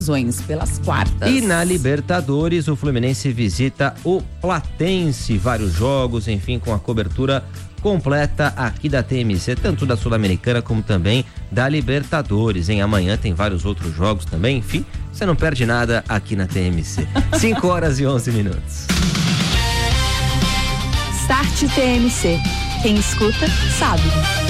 pelas quartas. E na Libertadores, o Fluminense visita o Platense. Vários jogos, enfim, com a cobertura completa aqui da TMC, tanto da Sul-Americana como também da Libertadores. Amanhã tem vários outros jogos também, enfim, você não perde nada aqui na TMC. 5h11. Start TMC. Quem escuta, sabe.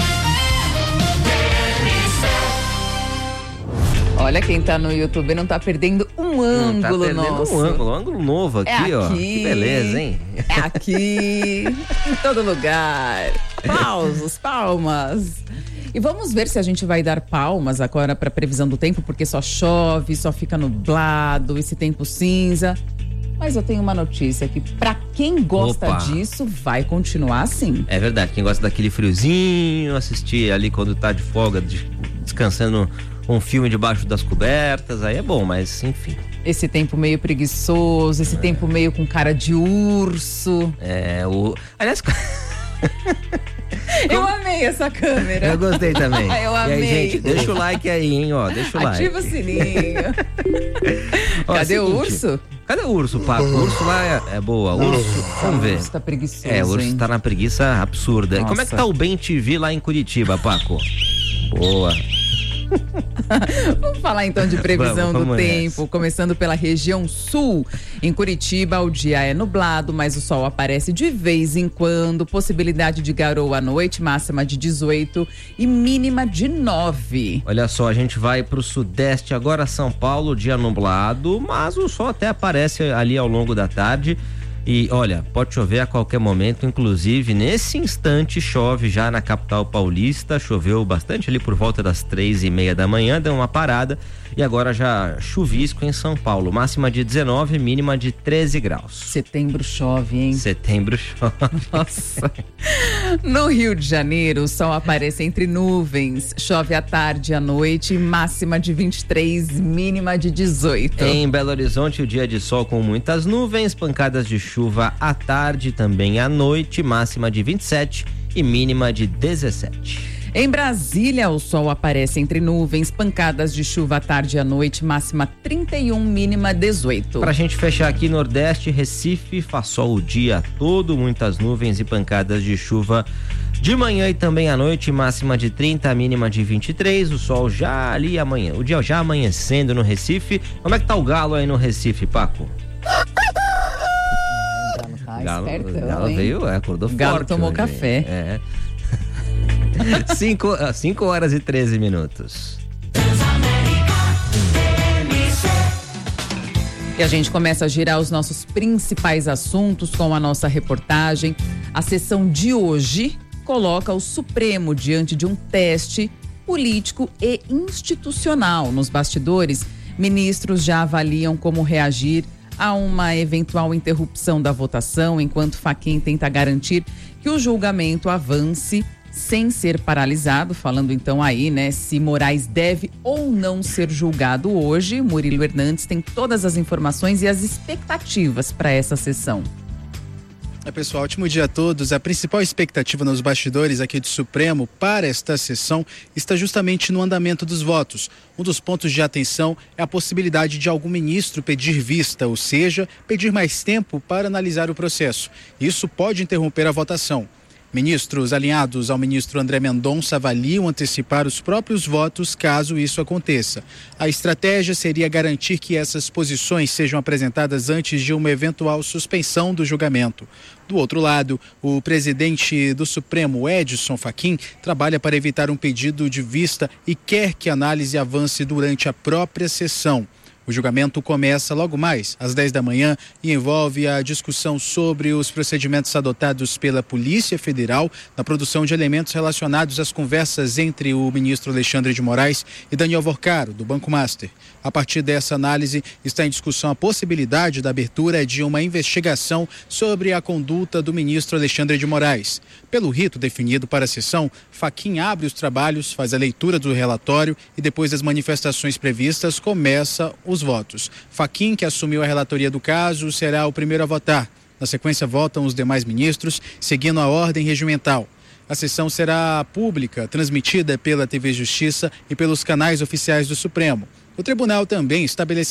Olha, quem tá no YouTube não tá perdendo um ângulo nosso. Um ângulo novo aqui, ó. Que beleza, hein? É aqui, em todo lugar. Aplausos, palmas. E vamos ver se a gente vai dar palmas agora para previsão do tempo, porque só chove, só fica nublado, esse tempo cinza. Mas eu tenho uma notícia que para quem gosta disso, vai continuar assim. É verdade, quem gosta daquele friozinho, assistir ali quando tá de folga, descansando um filme debaixo das cobertas, aí é bom, mas enfim. Esse tempo meio preguiçoso, esse tempo meio com cara de urso. Aliás... Eu amei essa câmera. Eu gostei também. Eu amei. E aí, gente, deixa o like aí, hein, ó. Deixa o like. Ativa o sininho. Cadê o urso? Cadê o urso, Paco? O urso lá é boa. Urso, vamos ver. O urso tá preguiçoso. O urso tá na preguiça absurda. Nossa. Como é que tá o Bem TV lá em Curitiba, Paco? Boa. Vamos falar então de previsão vamos do tempo, nessa. começando pela região sul. Em Curitiba, o dia é nublado, mas o sol aparece de vez em quando. Possibilidade de garoa à noite, máxima de 18 e mínima de 9. Olha só, a gente vai pro sudeste agora, São Paulo, dia nublado, mas o sol até aparece ali ao longo da tarde. E olha, pode chover a qualquer momento, inclusive nesse instante chove já na capital paulista, choveu bastante ali por volta das 3:30 da manhã, deu uma parada e agora já chuvisco em São Paulo, máxima de 19, mínima de 13 graus. Setembro chove, hein? Setembro chove. Nossa. No Rio de Janeiro, o sol aparece entre nuvens, chove à tarde e à noite, máxima de 23, mínima de 18. Em Belo Horizonte, o dia de sol com muitas nuvens, pancadas de chuva à tarde, também à noite, máxima de 27 e mínima de 17. Em Brasília, o sol aparece entre nuvens, pancadas de chuva à tarde e à noite, máxima 31, mínima 18. Pra gente fechar aqui, Nordeste, Recife, faz sol o dia todo, muitas nuvens e pancadas de chuva de manhã e também à noite, máxima de 30, mínima de 23, o sol já ali amanhã, o dia já amanhecendo no Recife. Como é que tá o galo aí no Recife, Paco? Tá Galo espertão, veio, acordou forte. Galo tomou hoje, café. É. 5h13. E a gente começa a girar os nossos principais assuntos com a nossa reportagem. A sessão de hoje coloca o Supremo diante de um teste político e institucional. Nos bastidores, ministros já avaliam como reagir a uma eventual interrupção da votação, enquanto Fachin tenta garantir que o julgamento avance sem ser paralisado. Falando então aí, né, se Moraes deve ou não ser julgado hoje. Murilo Hernandes tem todas as informações e as expectativas para essa sessão. Pessoal, ótimo dia a todos. A principal expectativa nos bastidores aqui do Supremo para esta sessão está justamente no andamento dos votos. Um dos pontos de atenção é a possibilidade de algum ministro pedir vista, ou seja, pedir mais tempo para analisar o processo. Isso pode interromper a votação. Ministros alinhados ao ministro André Mendonça avaliam antecipar os próprios votos caso isso aconteça. A estratégia seria garantir que essas posições sejam apresentadas antes de uma eventual suspensão do julgamento. Do outro lado, o presidente do Supremo, Edson Fachin, trabalha para evitar um pedido de vista e quer que a análise avance durante a própria sessão. O julgamento começa logo mais, às 10 da manhã, e envolve a discussão sobre os procedimentos adotados pela Polícia Federal na produção de elementos relacionados às conversas entre o ministro Alexandre de Moraes e Daniel Vorcaro, do Banco Master. A partir dessa análise, está em discussão a possibilidade da abertura de uma investigação sobre a conduta do ministro Alexandre de Moraes. Pelo rito definido para a sessão, Fachin abre os trabalhos, faz a leitura do relatório e depois das manifestações previstas, começa os votos. Fachin, que assumiu a relatoria do caso, será o primeiro a votar. Na sequência, votam os demais ministros, seguindo a ordem regimental. A sessão será pública, transmitida pela TV Justiça e pelos canais oficiais do Supremo. O tribunal também estabeleceu